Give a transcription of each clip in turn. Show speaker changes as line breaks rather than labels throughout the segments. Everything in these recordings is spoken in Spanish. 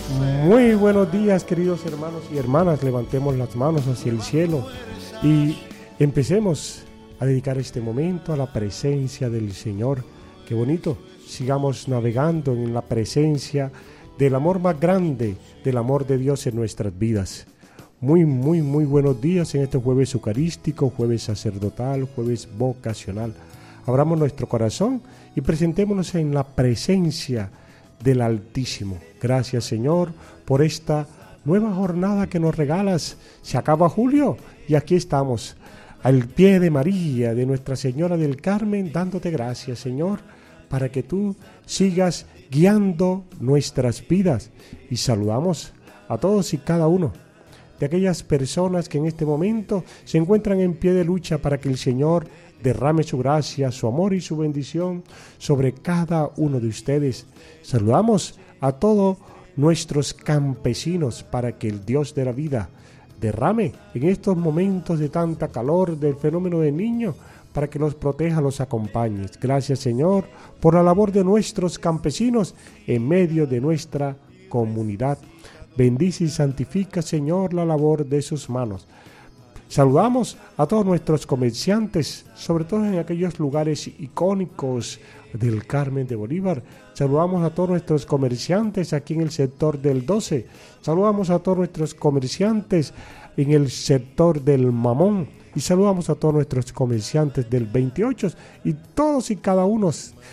Muy buenos días, queridos hermanos y hermanas. Levantemos las manos hacia el cielo y empecemos a dedicar este momento a la presencia del Señor. Qué bonito. Sigamos navegando en la presencia del amor más grande, del amor de Dios en nuestras vidas. Muy buenos días en este jueves eucarístico, jueves sacerdotal, jueves vocacional. Abramos nuestro corazón y presentémonos en la presencia del Altísimo. Gracias, Señor, por esta nueva jornada que nos regalas. Se acaba julio y aquí estamos, al pie de María, de Nuestra Señora del Carmen, dándote gracias, Señor, para que tú sigas guiando nuestras vidas. Y saludamos a todos y cada uno de aquellas personas que en este momento se encuentran en pie de lucha para que el Señor derrame su gracia, su amor y su bendición sobre cada uno de ustedes. Saludamos a todos nuestros campesinos para que el Dios de la vida derrame en estos momentos de tanta calor del fenómeno del Niño, para que los proteja, los acompañe. Gracias, Señor, por la labor de nuestros campesinos en medio de nuestra comunidad. Bendice y santifica, Señor, la labor de sus manos. Saludamos a todos nuestros comerciantes, sobre todo en aquellos lugares icónicos del Carmen de Bolívar. Saludamos a todos nuestros comerciantes aquí en el sector del 12. Saludamos a todos nuestros comerciantes en el sector del Mamón. Y saludamos a todos nuestros comerciantes del 28 y todos y cada uno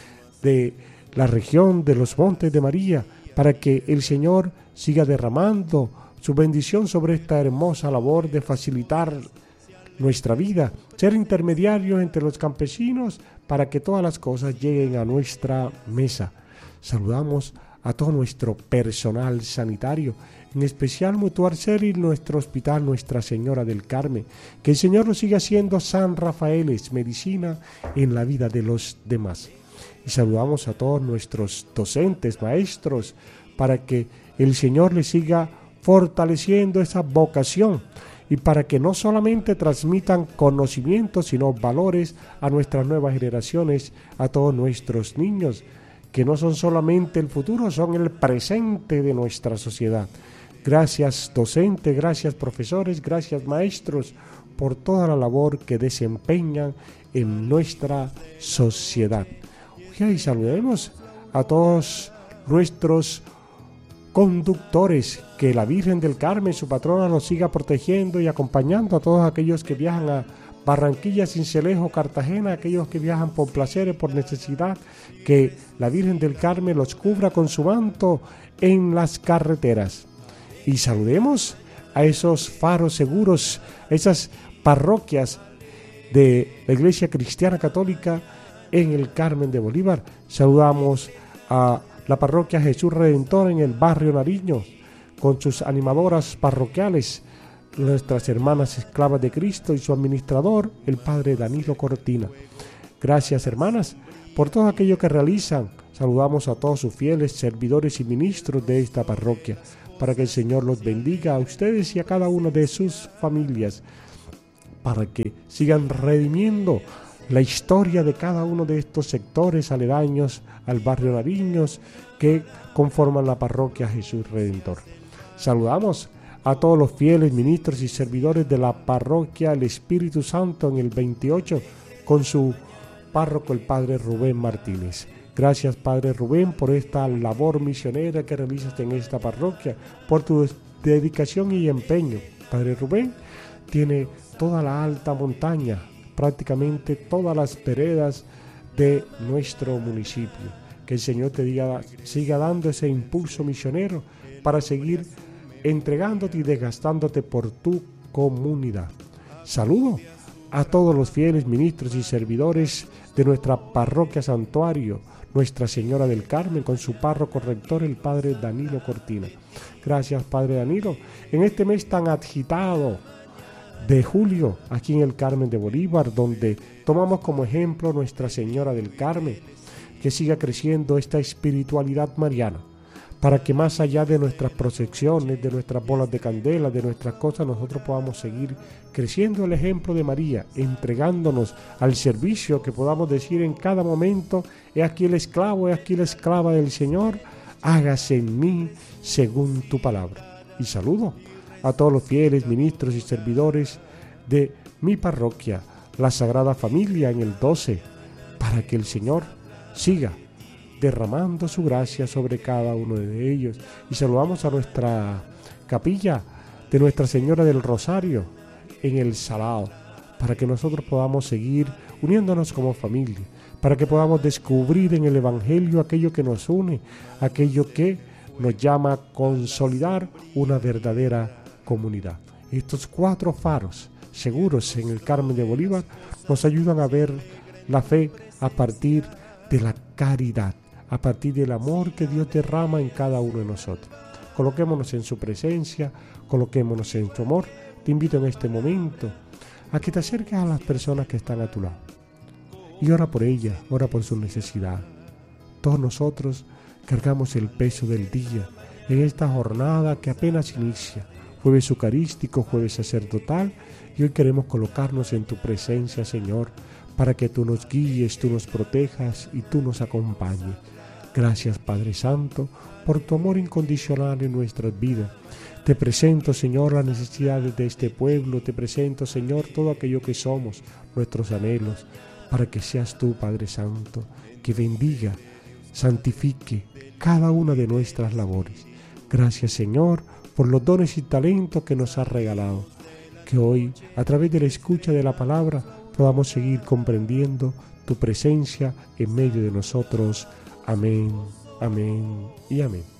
de la región de los Montes de María, para que el Señor siga derramando su bendición sobre esta hermosa labor de facilitar nuestra vida, ser intermediarios entre los campesinos para que todas las cosas lleguen a nuestra mesa. Saludamos a todo nuestro personal sanitario, en especial Mutual Ser y nuestro hospital Nuestra Señora del Carmen. Que el Señor lo siga haciendo San Rafaeles, medicina en la vida de los demás. Y saludamos a todos nuestros docentes, maestros, para que el Señor les siga fortaleciendo esa vocación y para que no solamente transmitan conocimientos, sino valores a nuestras nuevas generaciones, a todos nuestros niños, que no son solamente el futuro, son el presente de nuestra sociedad. Gracias, docentes, gracias, profesores, gracias, maestros, por toda la labor que desempeñan en nuestra sociedad. Y saludemos a todos nuestros conductores, que la Virgen del Carmen, su patrona, nos siga protegiendo y acompañando a todos aquellos que viajan a Barranquilla, Sincelejo, Cartagena, aquellos que viajan por placeres, por necesidad, que la Virgen del Carmen los cubra con su manto en las carreteras. Y saludemos a esos faros seguros, esas parroquias de la Iglesia Cristiana Católica en el Carmen de Bolívar. Saludamos a la parroquia Jesús Redentor en el barrio Nariño, con sus animadoras parroquiales, nuestras hermanas esclavas de Cristo y su administrador, el padre Danilo Cortina. Gracias, hermanas, por todo aquello que realizan. Saludamos a todos sus fieles servidores y ministros de esta parroquia, para que el Señor los bendiga a ustedes y a cada una de sus familias, para que sigan redimiendo la historia de cada uno de estos sectores aledaños al barrio Nariños que conforman la parroquia Jesús Redentor. Saludamos a todos los fieles ministros y servidores de la parroquia El Espíritu Santo en el 28 con su párroco el padre Rubén Martínez. Gracias, padre Rubén, por esta labor misionera que realizas en esta parroquia, por tu dedicación y empeño. Padre Rubén tiene toda la alta montaña, prácticamente todas las veredas de nuestro municipio. Que el Señor te siga dando ese impulso misionero para seguir entregándote y desgastándote por tu comunidad. Saludo a todos los fieles ministros y servidores de nuestra parroquia Santuario Nuestra Señora del Carmen, con su párroco rector, el padre Danilo Cortina. Gracias, padre Danilo, en este mes tan agitado de julio, aquí en el Carmen de Bolívar, donde tomamos como ejemplo Nuestra Señora del Carmen, que siga creciendo esta espiritualidad mariana, para que más allá de nuestras procesiones, de nuestras bolas de candela, de nuestras cosas, nosotros podamos seguir creciendo el ejemplo de María, entregándonos al servicio, que podamos decir en cada momento: he aquí el esclavo, he aquí la esclava del Señor, hágase en mí según tu palabra. Y saludo a todos los fieles, ministros y servidores de mi parroquia, la Sagrada Familia en el 12, para que el Señor siga derramando su gracia sobre cada uno de ellos. Y saludamos a nuestra capilla de Nuestra Señora del Rosario en el Salado, para que nosotros podamos seguir uniéndonos como familia, para que podamos descubrir en el Evangelio aquello que nos une, aquello que nos llama a consolidar una verdadera comunidad. Estos 4 faros seguros en el Carmen de Bolívar nos ayudan a ver la fe a partir de la caridad, a partir del amor que Dios derrama en cada uno de nosotros. Coloquémonos en su presencia, coloquémonos en su amor. Te invito en este momento a que te acerques a las personas que están a tu lado y ora por ellas, ora por su necesidad. Todos nosotros cargamos el peso del día en esta jornada que apenas inicia, jueves eucarístico, jueves sacerdotal, y hoy queremos colocarnos en tu presencia, Señor, para que tú nos guíes, tú nos protejas y tú nos acompañes. Gracias, Padre Santo, por tu amor incondicional en nuestras vidas. Te presento, Señor, las necesidades de este pueblo. Te presento, Señor, todo aquello que somos, nuestros anhelos, para que seas tú, Padre Santo, que bendiga, santifique cada una de nuestras labores. Gracias, Señor, por los dones y talentos que nos has regalado. Que hoy, a través de la escucha de la palabra, podamos seguir comprendiendo tu presencia en medio de nosotros. Amén, amén y amén.